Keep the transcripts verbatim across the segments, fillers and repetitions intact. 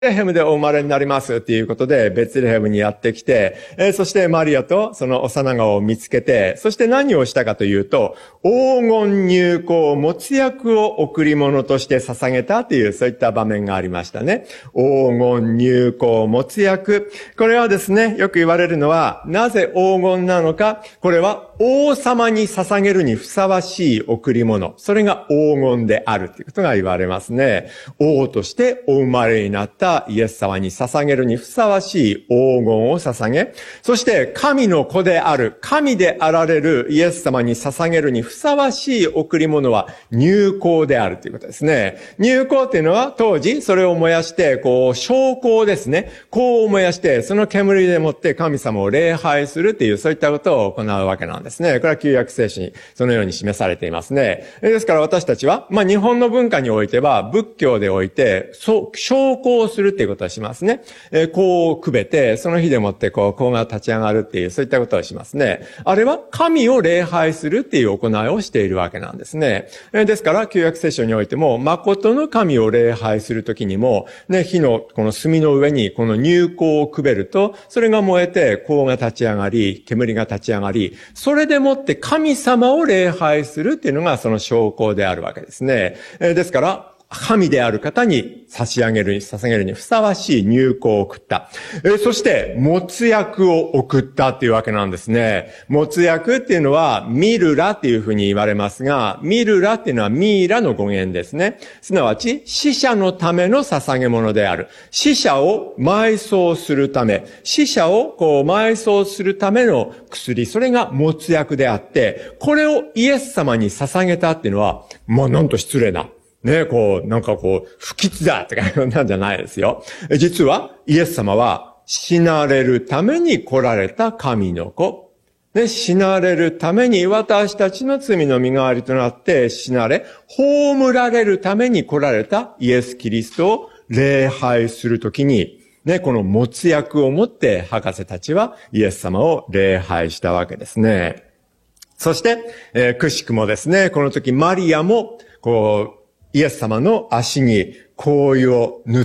ベツレヘムでお生まれになりますっていうことで、ベツレヘムにやってきて、えー、そしてマリアとその幼子を見つけて、そして何をしたかというと、黄金入香、没薬を贈り物として捧げたという、そういった場面がありましたね。黄金入香、没薬。これはですね、よく言われるのは、なぜ黄金なのか、これは王様に捧げるにふさわしい贈り物。それが黄金であるということが言われますね。王としてお生まれになったイエス様に捧げるにふさわしい黄金を捧げ、そして神の子である、神であられるイエス様に捧げるにふさわしい贈り物は入香であるということですね。入香っていうのは当時それを燃やして、こう、焼香ですね。香を燃やして、その煙でもって神様を礼拝するっていう、そういったことを行うわけなんですね。これは旧約聖書にそのように示されていますね。ですから私たちは、まあ日本の文化においては、仏教でおいて、そう、焼香するっていうことをしますね。えー、香をくべて、その日でもってこう、香が立ち上がるっていう、そういったことをしますね。あれは神を礼拝するっていう行いをしているわけなんですね。えー、ですから、旧約聖書においても、誠の神を礼拝するときにも、ね、火のこの炭の上にこの入香をくべると、それが燃えて、香が立ち上がり、煙が立ち上がり、それでもって神様を礼拝するっていうのがその証拠であるわけですね。えー、ですから、神である方に差し上げるに、捧げるにふさわしい入香を送った。えー、そして、没薬を送ったっていうわけなんですね。没薬っていうのは、ミルラっていうふうに言われますが、ミルラっていうのはミイラの語源ですね。すなわち、死者のための捧げ物である。死者を埋葬するため、死者をこう埋葬するための薬、それが没薬であって、これをイエス様に捧げたっていうのは、まあなんと失礼な。ね、こう、なんかこう、不吉だって感じなんじゃないですよ。実は、イエス様は、死なれるために来られた神の子。ね、死なれるために私たちの罪の身代わりとなって死なれ、葬られるために来られたイエス・キリストを礼拝するときに、ね、この没薬をもって博士たちはイエス様を礼拝したわけですね。そして、えー、くしくもですね、この時マリアも、こう、イエス様の足に香油を塗って、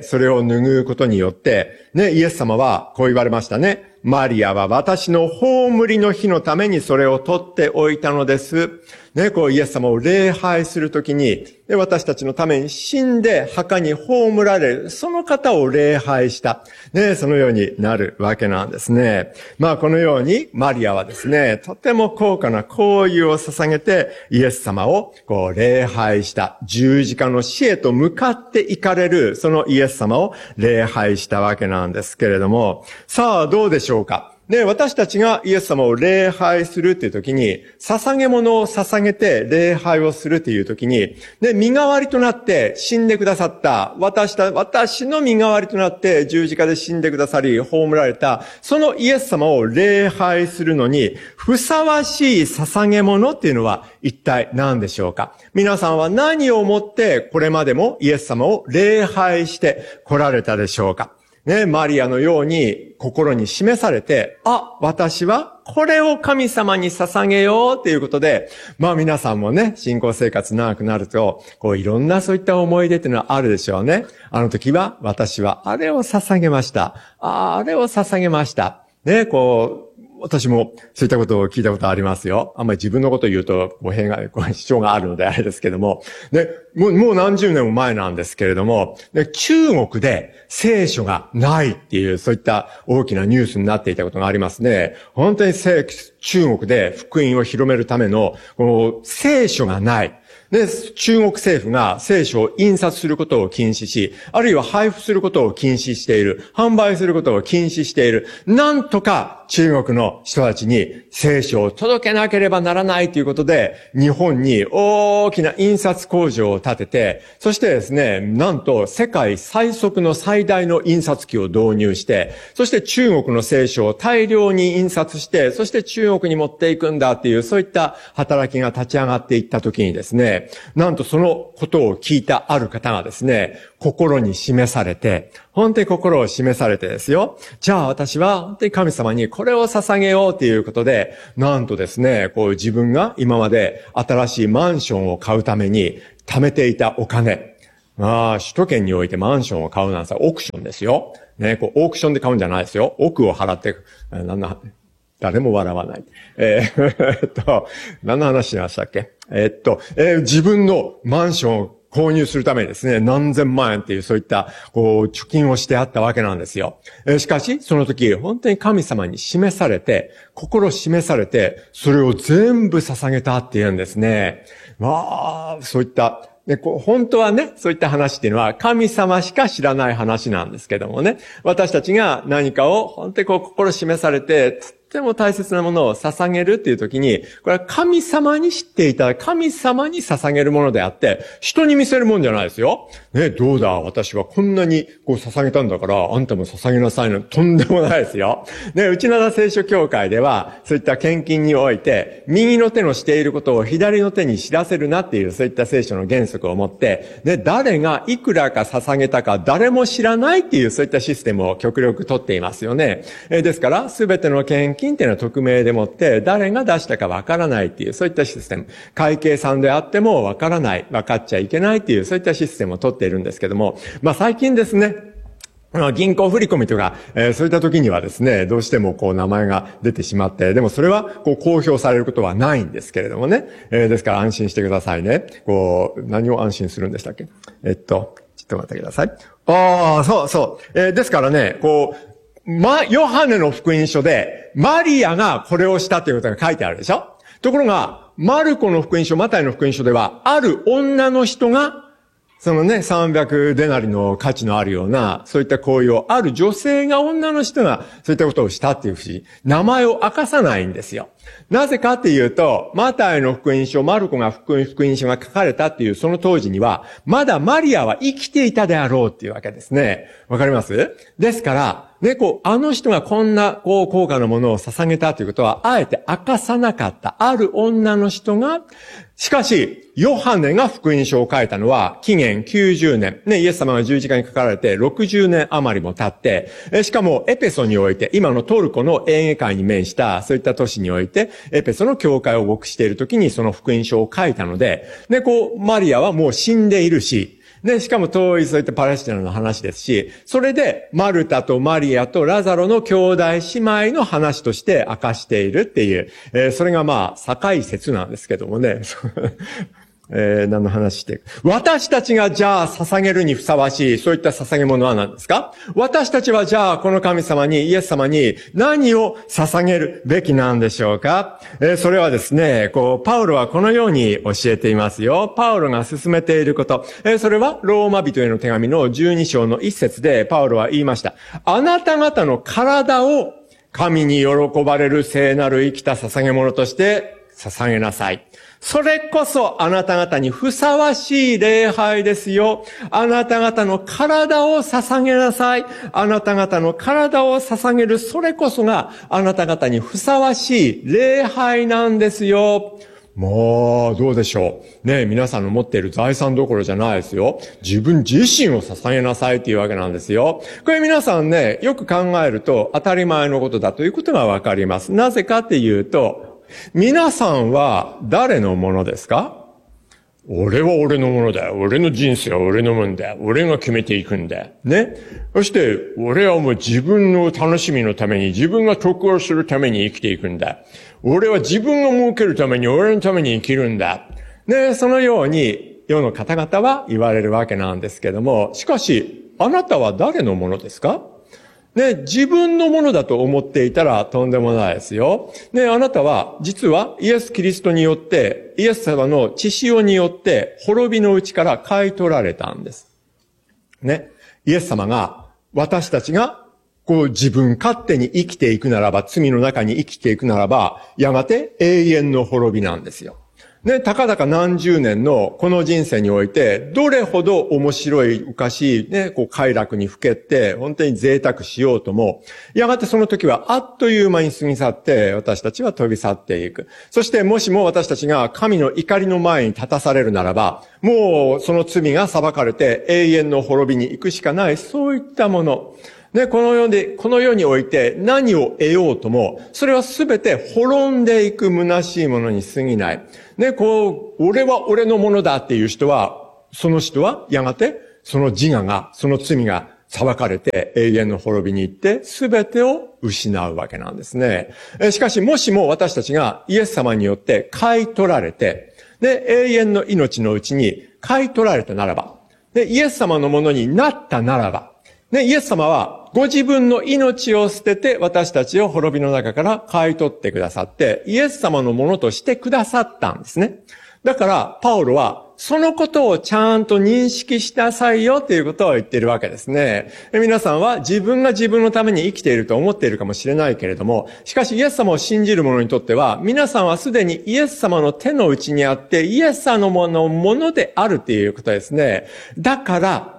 それを拭うことによって、ね、イエス様はこう言われましたね。マリアは私の葬りの日のためにそれを取っておいたのです。ね、こうイエス様を礼拝するときに、で、私たちのために死んで墓に葬られる、その方を礼拝した。ね、そのようになるわけなんですね。まあ、このようにマリアはですね、とても高価な香油を捧げて、イエス様をこう礼拝した。十字架の死へと向かって行かれる、そのイエス様を礼拝したわけなんですけれども、さあ、どうでしょうか。ね、私たちがイエス様を礼拝するっていう時に、捧げ物を捧げて礼拝をするっていう時に、ね、身代わりとなって死んでくださった、私た、私の身代わりとなって十字架で死んでくださり、葬られた、そのイエス様を礼拝するのに、ふさわしい捧げ物っていうのは一体何でしょうか。皆さんは何をもってこれまでもイエス様を礼拝して来られたでしょうか。ね、マリアのように心に示されて、あ、私はこれを神様に捧げようっていうことで、まあ皆さんもね、信仰生活長くなると、こういろんなそういった思い出っていうのはあるでしょうね。あの時は私はあれを捧げました。あ、あれを捧げました。ね、こう、私もそういったことを聞いたことありますよ。あんまり自分のことを言うと語弊が、主張があるのであれですけども。で、もう、もう何十年も前なんですけれども、で、中国で聖書がないっていう、そういった大きなニュースになっていたことがありますね。本当に中国で福音を広めるための、この聖書がない。で、中国政府が聖書を印刷することを禁止し、あるいは配布することを禁止している。販売することを禁止している。なんとか中国の人たちに聖書を届けなければならないということで、日本に大きな印刷工場を建てて、そしてですね、なんと世界最速の最大の印刷機を導入して、そして中国の聖書を大量に印刷して、そして中国に持っていくんだっていう、そういった働きが立ち上がっていったときにですね、なんとそのことを聞いたある方がですね、心に示されて、本当に心を示されてですよ。じゃあ私は本当に神様にこれを捧げようということで、なんとですね、こう自分が今まで新しいマンションを買うために貯めていたお金、 まあ、首都圏においてマンションを買うなんてオークションですよ。ね、こう、オークションで買うんじゃないですよ。億を払って、なんな、誰も笑わない。えー、えっと、何の話しましたっけ？えー、っと、えー、自分のマンションを購入するためにですね、何千万円っていうそういった、こう、貯金をしてあったわけなんですよ。えー、しかし、その時、本当に神様に示されて、心示されて、それを全部捧げたっていうんですね。まあ、そういった、で、こう、本当はね、そういった話っていうのは神様しか知らない話なんですけどもね、私たちが何かを本当にこう心示されて、とっても大切なものを捧げるっていう時に、これは神様に知っていただく、神様に捧げるものであって、人に見せるもんじゃないですよ。ね、どうだ、私はこんなにこう捧げたんだから、あんたも捧げなさいの、とんでもないですよ。ね、内灘聖書協会では、そういった献金において、右の手のしていることを左の手に知らせるなっていう、そういった聖書の原則を持って、ね、誰がいくらか捧げたか誰も知らないっていう、そういったシステムを極力とっていますよね。えですから、すべての献金っていうのは匿名でもって、誰が出したかわからないっていう、そういったシステム。会計さんであってもわからない、わかっちゃいけないっていう、そういったシステムをとっているんですけども、まあ最近ですね、銀行振込とか、えー、そういった時にはですね、どうしてもこう名前が出てしまって、でもそれはこう公表されることはないんですけれどもね。えー、ですから安心してくださいね。こう、何を安心するんでしたっけ？えっと、ちょっと待ってください。ああ、そうそう。えー、ですからね、こう、ま、ヨハネの福音書で、マリアがこれをしたということが書いてあるでしょ？ところが、マルコの福音書、マタイの福音書では、ある女の人が、そのね、さんびゃくデナリの価値のあるような、そういった行為を、ある女性が、女の人が、そういったことをしたっていうふうに、名前を明かさないんですよ。なぜかっていうと、マタイの福音書、マルコが福音、福音書が書かれたっていうその当時には、まだマリアは生きていたであろうっていうわけですね。わかります？ですから、ね、こう、あの人がこんな、こう、高価なものを捧げたということは、あえて明かさなかった、ある女の人が、しかし、ヨハネが福音書を書いたのは、紀元きゅうじゅうねん。ね、イエス様が十字架にかかられて、ろくじゅうねん余りも経って、しかも、エペソにおいて、今のトルコのエーゲ海に面した、そういった都市において、エペソの教会を牧している時に、その福音書を書いたので、ね、こう、マリアはもう死んでいるし、で、しかも遠いそういったパレスチナの話ですし、それでマルタとマリアとラザロの兄弟姉妹の話として明かしているっていう、えー、それがまあ、堺説なんですけどもね。えー、何の話して。私たちがじゃあ捧げるにふさわしい、そういった捧げ物は何ですか？私たちはじゃあこの神様に、イエス様に何を捧げるべきなんでしょうか？えー、それはですね、こう、パウロはこのように教えていますよ。パウロが進めていること。えー、それはローマ人への手紙のじゅうに章の一節でパウロは言いました。あなた方の体を神に喜ばれる聖なる生きた捧げ物として捧げなさい。それこそあなた方にふさわしい礼拝ですよ。あなた方の体を捧げなさい。あなた方の体を捧げる、それこそがあなた方にふさわしい礼拝なんですよ。もう、どうでしょう。ね、皆さんの持っている財産どころじゃないですよ。自分自身を捧げなさいっていうわけなんですよ。これ皆さんね、よく考えると当たり前のことだということがわかります。なぜかっていうと、皆さんは誰のものですか？俺は俺のものだよ。俺の人生は俺のものだよ。俺が決めていくんだよ。ね。そして、俺はもう自分の楽しみのために、自分が得をするために生きていくんだ。俺は自分が儲けるために、俺のために生きるんだ。ね。そのように、世の方々は言われるわけなんですけども、しかし、あなたは誰のものですか？ね、自分のものだと思っていたらとんでもないですよ。ね、あなたは実はイエス・キリストによって、イエス様の血潮によって滅びのうちから買い取られたんです。ね、イエス様が私たちがこう自分勝手に生きていくならば、罪の中に生きていくならば、やがて永遠の滅びなんですよ。ね、たかだか何十年のこの人生において、どれほど面白い、おかしい、ね、こう快楽にふけて、本当に贅沢しようとも、やがてその時はあっという間に過ぎ去って、私たちは飛び去っていく。そしてもしも私たちが神の怒りの前に立たされるならば、もうその罪が裁かれて永遠の滅びに行くしかない、そういったもの。ね、この世で、この世において何を得ようとも、それはすべて滅んでいく虚しいものに過ぎない。ね、こう、俺は俺のものだっていう人は、 その人はやがてその自我が、その罪が裁かれて永遠の滅びに行って全てを失うわけなんですね。しかしもしも私たちがイエス様によって買い取られて、で、永遠の命のうちに買い取られたならば、で、イエス様のものになったならば、で、イエス様はご自分の命を捨てて私たちを滅びの中から買い取ってくださって、イエス様のものとしてくださったんですね。だから、パウロは、そのことをちゃんと認識しなさいよということを言っているわけですね。皆さんは自分が自分のために生きていると思っているかもしれないけれども、しかしイエス様を信じる者にとっては、皆さんはすでにイエス様の手の内にあって、イエス様のものものであるということですね。だから、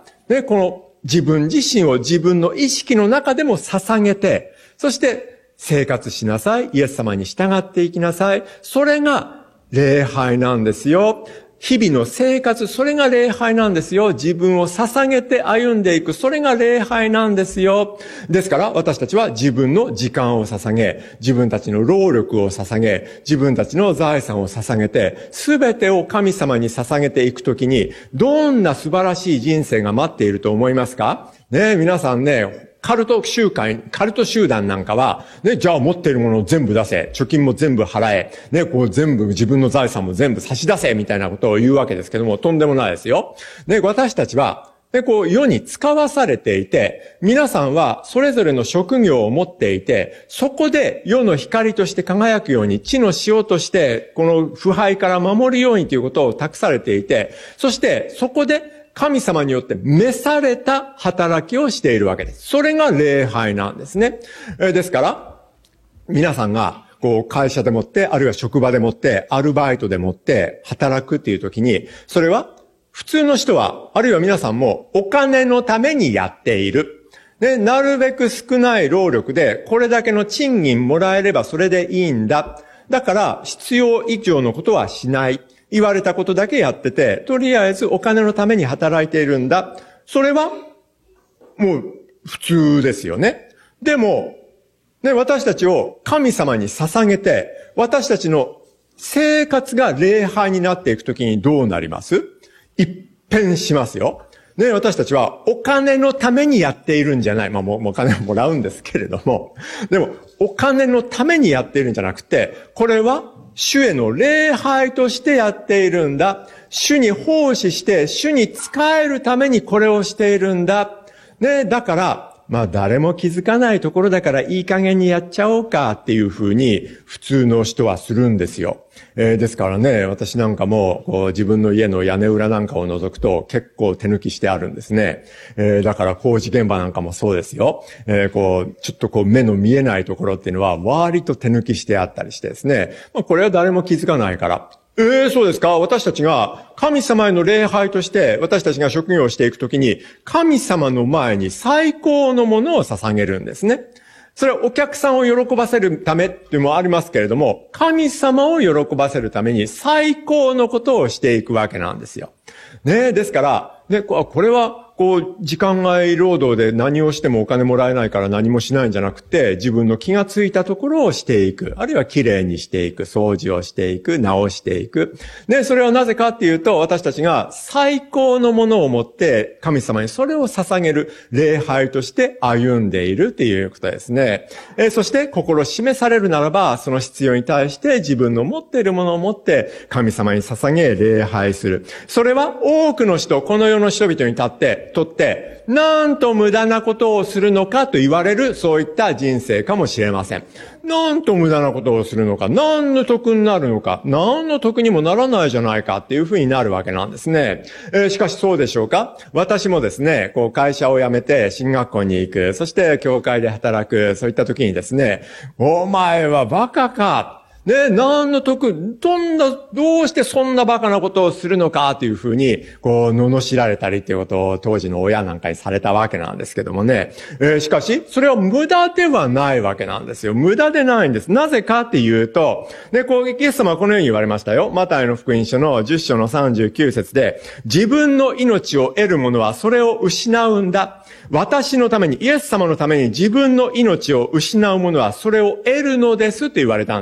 ね、この自分自身を自分の意識の中でも捧げて、そして生活しなさい。イエス様に従っていきなさい。それが礼拝なんですよ。日々の生活、それが礼拝なんですよ。自分を捧げて歩んでいく、それが礼拝なんですよ。ですから私たちは自分の時間を捧げ、自分たちの労力を捧げ、自分たちの財産を捧げて、すべてを神様に捧げていくときに、どんな素晴らしい人生が待っていると思いますか？ねえ、皆さんね、カルト集会、カルト集団なんかは、ね、じゃあ持っているものを全部出せ、貯金も全部払え、ね、こう全部自分の財産も全部差し出せ、みたいなことを言うわけですけども、とんでもないですよ。ね、私たちは、ね、こう世に使わされていて、皆さんはそれぞれの職業を持っていて、そこで世の光として輝くように、地の塩として、この腐敗から守るようにということを託されていて、そしてそこで、神様によって召された働きをしているわけです。それが礼拝なんですね。ですから、皆さんがこう会社でもって、あるいは職場でもって、アルバイトでもって働くっていう時に、それは普通の人は、あるいは皆さんもお金のためにやっている。で、なるべく少ない労力でこれだけの賃金もらえればそれでいいんだ。だから必要以上のことはしない。言われたことだけやってて、とりあえずお金のために働いているんだ。それは、もう普通ですよね。でも、ね、私たちを神様に捧げて、私たちの生活が礼拝になっていくときにどうなります？一変しますよ。ね、私たちはお金のためにやっているんじゃない。まあもうお金をもらうんですけれども。でも、お金のためにやっているんじゃなくて、これは、主への礼拝としてやっているんだ。主に奉仕して、主に仕えるためにこれをしているんだ。ね、だから、まあ誰も気づかないところだからいい加減にやっちゃおうかっていうふうに普通の人はするんですよ。えー、ですからね、私なんかもこう自分の家の屋根裏なんかを覗くと結構手抜きしてあるんですね。えー、だから工事現場なんかもそうですよ。えー、こう、ちょっとこう目の見えないところっていうのは割と手抜きしてあったりしてですね。まあこれは誰も気づかないから。ええ、そうですか。私たちが神様への礼拝として私たちが職業をしていくときに神様の前に最高のものを捧げるんですね。それはお客さんを喜ばせるためっていうのもありますけれども、神様を喜ばせるために最高のことをしていくわけなんですよ。ねえ、ですから、ね、これはこう、時間外労働で何をしてもお金もらえないから何もしないんじゃなくて、自分の気がついたところをしていく。あるいはきれいにしていく。掃除をしていく。直していく。で、それはなぜかっていうと、私たちが最高のものを持って神様にそれを捧げる礼拝として歩んでいるっていうことですね。えー、そして心示されるならば、その必要に対して自分の持っているものを持って神様に捧げ礼拝する。それは多くの人、この世の人々に立って、とって、なんと無駄なことをするのかと言われる、そういった人生かもしれません。なんと無駄なことをするのか、何の得になるのか、何の得にもならないじゃないかっていうふうになるわけなんですね。えー、しかしそうでしょうか？私もですね、こう会社を辞めて進学校に行く、そして教会で働く、そういった時にですね、お前はバカか。ね、何の得、どんな、どうしてそんなバカなことをするのかというふうに、こう、罵られたりっていうことを当時の親なんかにされたわけなんですけどもね。えー、しかし、それは無駄ではないわけなんですよ。無駄でないんです。なぜかっていうと、ね、こう、イエス様はこのように言われましたよ。マタイの福音書のじゅっ章のさんじゅうきゅう節で、自分の命を得る者はそれを失うんだ。私のために、イエス様のために自分の命を失う者はそれを得るのですと言われたんですね。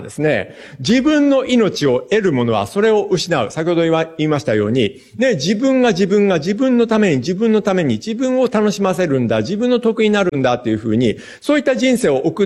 ね、自分の命を得る者はそれを失う。先ほど言いましたように、ね、自分が自分が自分のために自分のために自分を楽しませるんだ、自分の得になるんだっていうふうに、そういった人生を送った、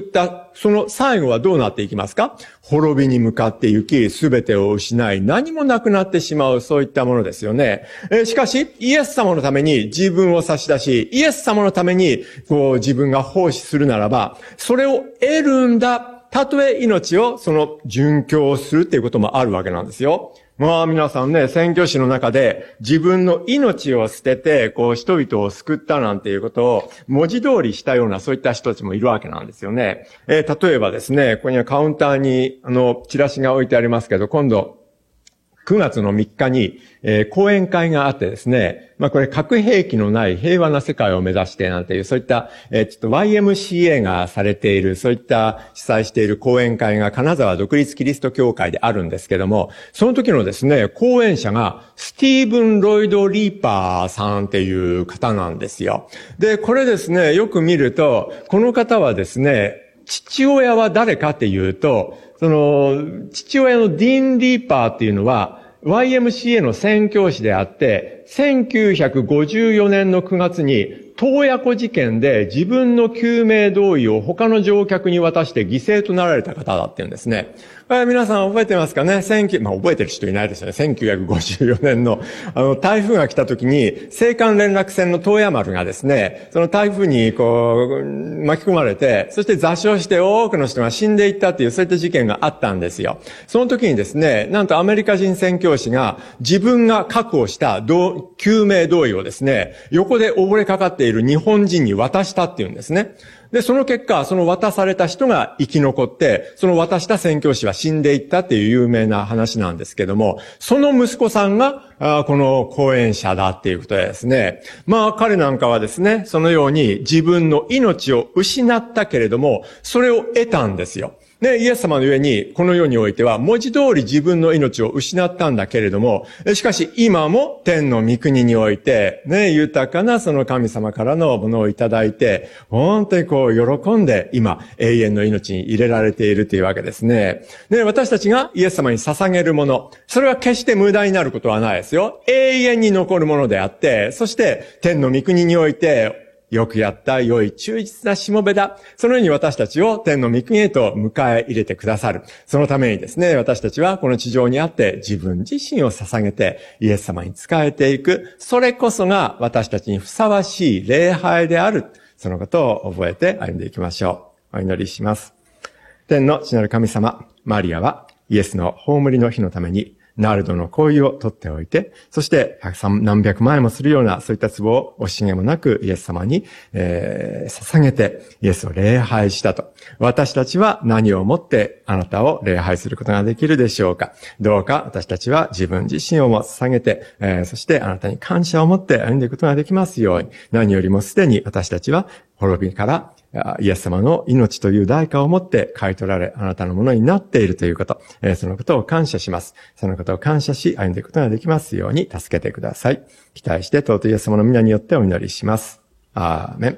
その最後はどうなっていきますか？滅びに向かって行き、すべてを失い、何もなくなってしまう、そういったものですよね。えー、しかし、イエス様のために自分を差し出し、イエス様のために、こう、自分が奉仕するならば、それを得るんだ。たとえ命を、その、殉教するっていうこともあるわけなんですよ。まあ皆さんね、宣教師の中で自分の命を捨てて、こう人々を救ったなんていうことを文字通りしたようなそういった人たちもいるわけなんですよね。えー、例えばですね、ここにはカウンターにあの、チラシが置いてありますけど、今度、くがつのみっかに、えー、講演会があってですね、まあこれ核兵器のない平和な世界を目指してなんていう、そういった、えー、ちょっと ワイエムシーエー がされている、そういった主催している講演会が金沢独立キリスト教会であるんですけども、その時のですね、講演者がスティーブン・ロイド・リーパーさんっていう方なんですよ。で、これですね、よく見ると、この方はですね、父親は誰かっていうと、その、父親のディーン・リーパーっていうのは、ワイエムシーエー の宣教師であって、せんきゅうひゃくごじゅうよねんのくがつに、洞爺湖事件で自分の救命胴衣を他の乗客に渡して犠牲となられた方だっていうんですね。これ皆さん覚えてますかね？まあ覚えてる人いないですよね。せんきゅうひゃくごじゅうよねんのあの台風が来た時に青函連絡船の洞爺丸がですね、その台風にこう巻き込まれて、そして座礁して多くの人が死んでいったっていうそういった事件があったんですよ。その時にですね、なんとアメリカ人宣教師が自分が確保した救命胴衣をですね、横で溺れかかっている日本人に渡したっていうんですね。で、その結果、その渡された人が生き残って、その渡した宣教師は死んでいったっていう有名な話なんですけども、その息子さんが、あこの講演者だっていうことでですね。まあ彼なんかはですね、そのように自分の命を失ったけれども、それを得たんですよ。ね、イエス様の上に、この世においては、文字通り自分の命を失ったんだけれども、しかし今も天の御国において、ね、豊かなその神様からのものをいただいて、本当にこう、喜んで今、永遠の命に入れられているというわけですね。ね、私たちがイエス様に捧げるもの、それは決して無駄になることはないですよ。永遠に残るものであって、そして天の御国において、よくやった良い忠実なしもべだ。そのように私たちを天の御国へと迎え入れてくださる。そのためにですね、私たちはこの地上にあって自分自身を捧げてイエス様に仕えていく。それこそが私たちにふさわしい礼拝である。そのことを覚えて歩んでいきましょう。お祈りします。天の父なる神様、マリアはイエスの葬りの日のためにナルドの香油を取っておいて、そして何百万円もするようなそういった壺を惜しげもなくイエス様に、えー、捧げてイエスを礼拝したと。私たちは何をもってあなたを礼拝することができるでしょうか。どうか私たちは自分自身をも捧げて、えー、そしてあなたに感謝を持って歩んでいくことができますように。何よりもすでに私たちは滅びからイエス様の命という代価をもって買い取られ、あなたのものになっているということ、そのことを感謝します。そのことを感謝し、歩んでいくことができますように助けてください。期待して、尊いイエス様の皆によってお祈りします。アーメン。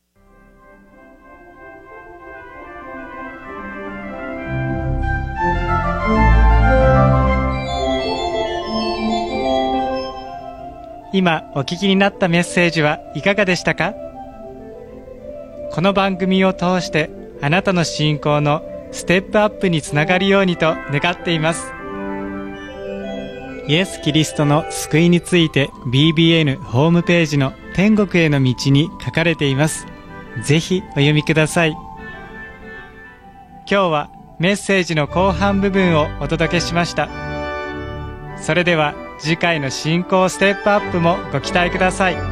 今お聞きになったメッセージはいかがでしたか？この番組を通してあなたの信仰のステップアップにつながるようにと願っています。イエス・キリストの救いについて ビービーエヌ ホームページの天国への道に書かれています。ぜひお読みください。今日はメッセージの後半部分をお届けしました。それでは次回の信仰ステップアップもご期待ください。